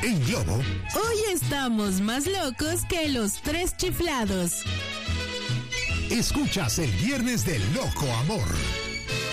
En Globo. Hoy estamos más locos que los tres chiflados. Escuchas el Viernes del Loco Amor.